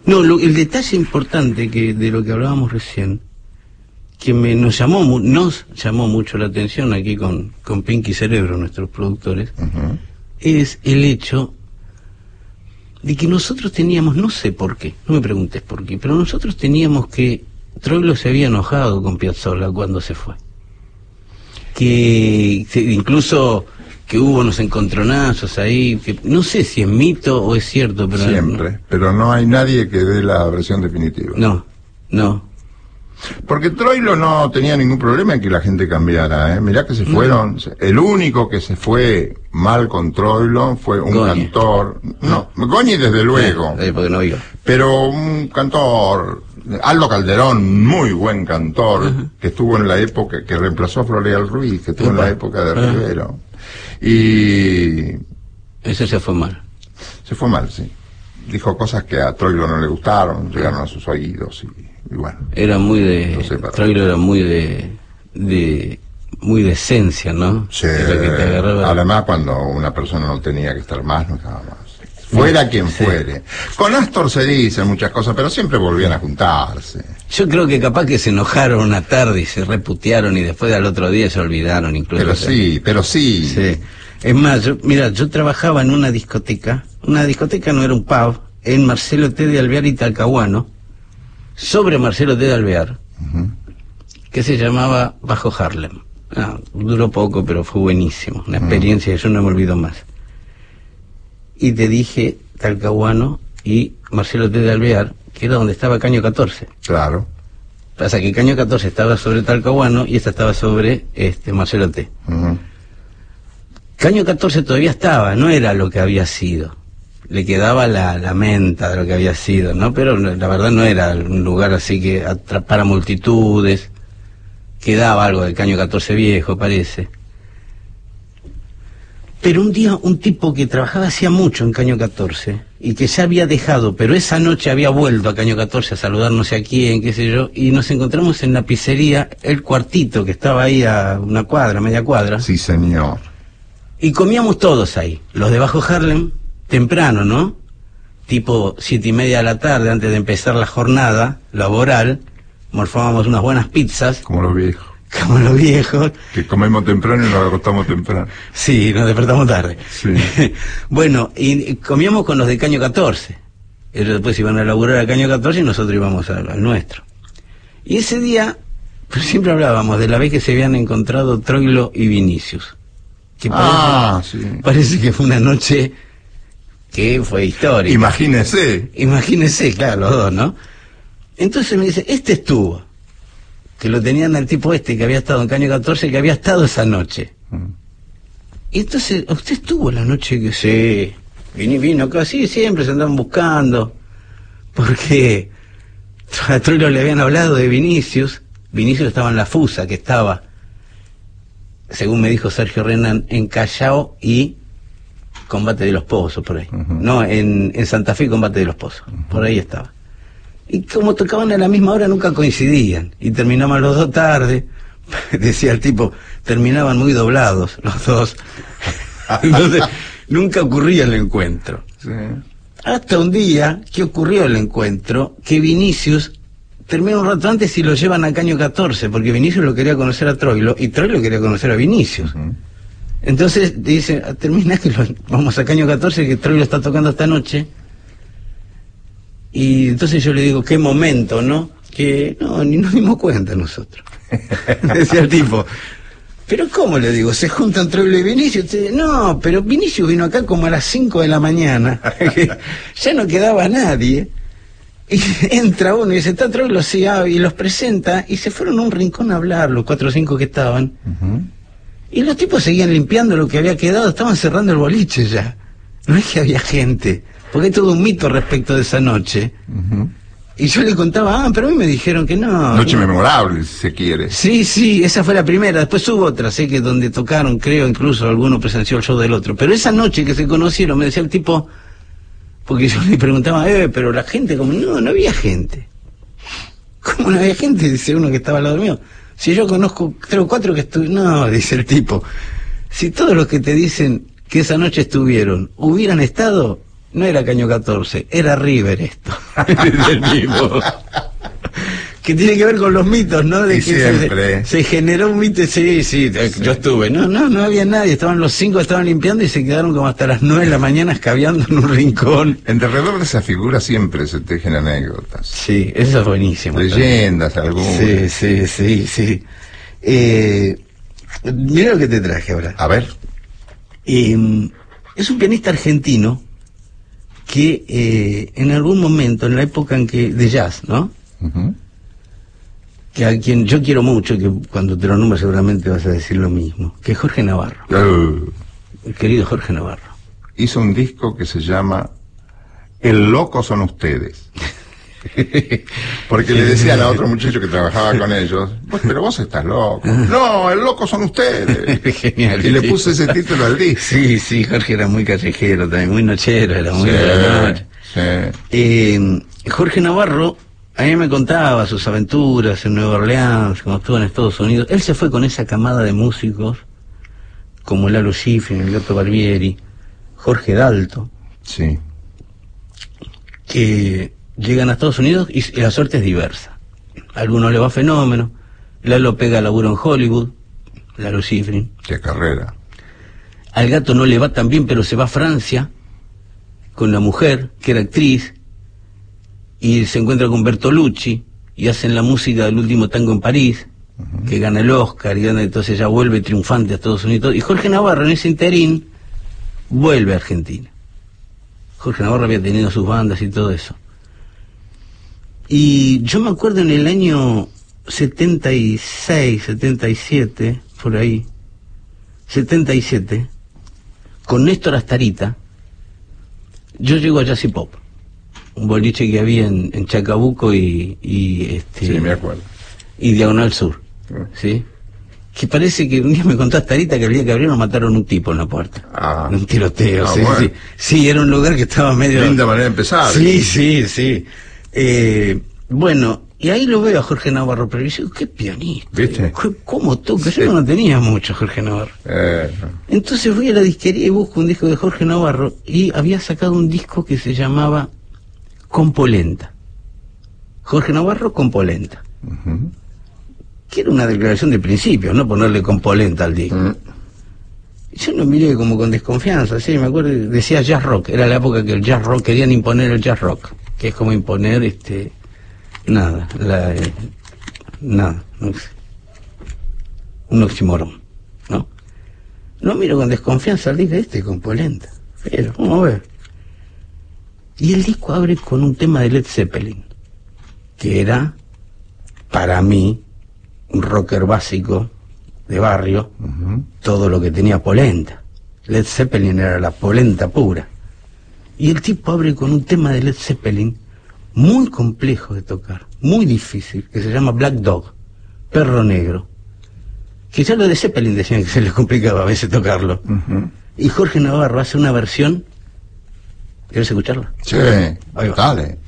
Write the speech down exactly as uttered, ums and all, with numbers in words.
No, lo, el detalle importante que de lo que hablábamos recién, que me, nos llamó nos llamó mucho la atención aquí con, con Pinky Cerebro, nuestros productores, uh-huh. es el hecho de que nosotros teníamos, no sé por qué, no me preguntes por qué, pero nosotros teníamos que Troilo se había enojado con Piazzolla cuando se fue, que, que incluso que hubo unos encontronazos ahí, que no sé si es mito o es cierto, pero siempre, no, pero no hay nadie que dé la versión definitiva. No, no. Porque Troilo no tenía ningún problema en que la gente cambiara, ¿eh? Mirá que se fueron, no. El único que se fue mal con Troilo fue un Goñi. cantor, no, Goñi desde luego, eh, porque no iba. Pero un cantor, Aldo Calderón, muy buen cantor, uh-huh. que estuvo en la época, que reemplazó a Floreal Ruiz, que estuvo uh-huh. en la época de uh-huh. Rivero. Y... Ese se fue mal. Se fue mal, sí. Dijo cosas que a Troilo no le gustaron, llegaron a sus oídos y... Y bueno, era muy de no Troilo era muy de de muy de esencia, ¿no? Sí, que te agarraba... además cuando una persona no tenía que estar más, no estaba más, fuera quien sí. fuere. Con Astor se dicen muchas cosas, pero siempre volvían a juntarse. Yo creo que capaz que se enojaron una tarde y se reputearon y después al otro día se olvidaron incluso. Pero sí, pero sí. Sí. Es más, yo, mira, yo trabajaba en una discoteca, una discoteca no era un pub, en Marcelo T. de Alvear y Talcahuano, sobre Marcelo T. de Alvear, uh-huh. que se llamaba Bajo Harlem. Ah, duró poco, pero fue buenísimo, una experiencia uh-huh. que yo no me olvido más. Y te dije Talcahuano y Marcelo T. de Alvear, que era donde estaba Caño catorce. Claro. Pasa que Caño catorce estaba sobre Talcahuano y esta estaba sobre este Marcelo T. Uh-huh. Caño catorce todavía estaba, no era lo que había sido. Le quedaba la, la menta de lo que había sido, ¿no? Pero la verdad no era un lugar así que atrapara multitudes. Quedaba algo del Caño catorce viejo, parece. Pero un día un tipo que trabajaba hacía mucho en Caño catorce y que ya había dejado, pero esa noche había vuelto a Caño catorce a saludar no sé a quién, qué sé yo, y nos encontramos en la pizzería El Cuartito, que estaba ahí a una cuadra, media cuadra. Sí, señor. Y comíamos todos ahí, los de Bajo Harlem, temprano, ¿no? Tipo siete y media de la tarde, antes de empezar la jornada laboral, morfábamos unas buenas pizzas. Como los viejos. Como los viejos. Que comemos temprano y nos acostamos temprano. Sí, nos despertamos tarde. Sí. Bueno, y comíamos con los de Caño catorce. Ellos después iban a laburar a Caño catorce y nosotros íbamos al, al nuestro. Y ese día, pues siempre hablábamos de la vez que se habían encontrado Troilo y Vinicius. Que parece, ah, sí. Parece que fue una noche... que fue histórica. Imagínese. Imagínese, claro, los dos, ¿no? Entonces me dice, este estuvo, que lo tenían al tipo este que había estado en Caño catorce, que había estado esa noche. Mm. Y entonces, ¿usted estuvo la noche que sí? Vino, vino acá, sí, siempre se andaban buscando, porque a Troilo le habían hablado de Vinicius. Vinicius estaba en la Fusa, que estaba, según me dijo Sergio Renan, en Callao y Combate de los Pozos, por ahí. Uh-huh. No, en, en Santa Fe, Combate de los Pozos. Uh-huh. Por ahí estaba. Y como tocaban a la misma hora, nunca coincidían. Y terminaban los dos tarde. Decía el tipo, terminaban muy doblados los dos. Entonces, nunca ocurría el encuentro. Sí. Hasta un día que ocurrió el encuentro, que Vinicius termina un rato antes y lo llevan a Caño catorce, porque Vinicius lo quería conocer a Troilo, y Troilo quería conocer a Vinicius. Uh-huh. Entonces dice, termina que lo, vamos a Caño catorce, que Troilo está tocando esta noche. Y entonces yo le digo, qué momento, ¿no? Que no, ni nos dimos cuenta nosotros. Decía el tipo, pero ¿cómo le digo? ¿Se juntan Troilo y Vinicius? Dice, no, pero Vinicius vino acá como a las cinco de la mañana. Ya no quedaba nadie. Y entra uno y dice, está Troilo, sí, ah, y los presenta, y se fueron a un rincón a hablar, los cuatro o cinco que estaban. Uh-huh. Y los tipos seguían limpiando lo que había quedado, estaban cerrando el boliche ya. No es que había gente, porque hay todo un mito respecto de esa noche. Uh-huh. Y yo le contaba, ah, pero a mí me dijeron que no. Noche no. memorable, si se quiere. Sí, sí, esa fue la primera. Después hubo otra, sé que donde tocaron, creo, incluso alguno presenció el show del otro. Pero esa noche que se conocieron, me decía el tipo, porque yo le preguntaba, eh, pero la gente, como, no, no había gente. ¿Cómo no había gente? Dice uno que estaba al lado mío. Si yo conozco tres o cuatro que estuvieron... No, dice el tipo, si todos los que te dicen que esa noche estuvieron hubieran estado, no era Caño catorce, era River esto. Del mismo. Que tiene que ver con los mitos, ¿no? De y que siempre. Se, se generó un mito, sí, sí, sí, yo estuve. No, no, no había nadie, estaban los cinco, estaban limpiando y se quedaron como hasta las nueve de la mañana escabeando en un rincón. En alrededor de esa figura siempre se tejen anécdotas. Sí, eso es buenísimo. Leyendas también. algunas. Sí, sí, sí, sí. Eh, mira lo que te traje ahora. A ver. Eh, es un pianista argentino que eh, en algún momento, en la época en que de jazz, ¿no? Uh-huh. Que a quien yo quiero mucho, que cuando te lo nombres seguramente vas a decir lo mismo, que es Jorge Navarro. Uh, El querido Jorge Navarro. Hizo un disco que se llama El loco son ustedes. Porque le decían a otro muchacho que trabajaba con ellos, pues, pero vos estás loco. No, el loco son ustedes. Genial. Y le puse ese título al disco. Sí, sí, Jorge era muy callejero también, muy nochero, era muy Sí, de la noche. sí. Eh, Jorge Navarro, a mí me contaba sus aventuras en Nueva Orleans, cuando estuvo en Estados Unidos. Él se fue con esa camada de músicos, como Lalo Schifrin, el Gato Barbieri, Jorge Dalto, Sí. que llegan a Estados Unidos y, y la suerte es diversa. A algunos le va fenómeno, Lalo pega laburo en Hollywood, Lalo Schifrin. Qué carrera. Al Gato no le va tan bien, pero se va a Francia con la mujer, que era actriz, y se encuentra con Bertolucci, y hacen la música del último tango en París, uh-huh. que gana el Oscar, y gana, entonces ya vuelve triunfante a Estados Unidos. Y Jorge Navarro, en ese interín, vuelve a Argentina. Jorge Navarro había tenido sus bandas y todo eso. Y yo me acuerdo en el año setenta y seis, setenta y siete, por ahí, setenta y siete, con Néstor Astarita, yo llego a Jazz y Pop, un boliche que había en, en Chacabuco y, y este sí, me acuerdo. y Diagonal Sur, sí. ¿sí? Que parece que un día me contó Astarita que el día que abrieron mataron un tipo en la puerta. Ah. Un tiroteo, Ah, sí, bueno. sí. Sí, era un lugar que estaba medio... Linda manera de empezar. Sí, sí, sí. Eh, bueno, y ahí lo veo a Jorge Navarro, pero yo digo, qué pianista. ¿Viste? ¿Cómo toca? Sí. Yo no tenía mucho Jorge Navarro. Eh, Entonces voy a la disquería y busco un disco de Jorge Navarro y había sacado un disco que se llamaba Compolenta. Jorge Navarro Compolenta. uh-huh. Que era una declaración de principios, no ponerle Compolenta al disco. uh-huh. Yo lo miré como con desconfianza, sí, me acuerdo, decía jazz rock, era la época que el jazz rock, querían imponer el jazz rock, que es como imponer, este, nada, la, eh, nada, no sé, un oxímoron, ¿no? No miro con desconfianza al disco este, con polenta, pero vamos a ver. Y el disco abre con un tema de Led Zeppelin, que era, para mí, un rocker básico, de barrio, uh-huh. todo lo que tenía polenta. Led Zeppelin era la polenta pura. Y el tipo abre con un tema de Led Zeppelin muy complejo de tocar, muy difícil, que se llama Black Dog, Perro Negro. Que ya lo de Zeppelin decían que se les complicaba a veces tocarlo. Uh-huh. Y Jorge Navarro hace una versión. ¿Quieres escucharla? Sí, ahí va. Dale.